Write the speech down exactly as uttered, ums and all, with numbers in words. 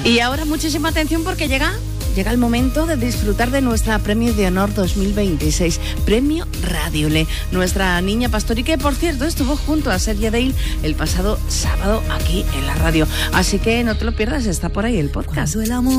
Y ahora muchísima atención porque llega, llega el momento de disfrutar de nuestra Premio de Honor dos mil veintiséis, Premio Radiole. Nuestra niña Pastori, que por cierto estuvo junto a Sergio Dale el pasado sábado aquí en la radio. Así que no te lo pierdas, está por ahí el podcast.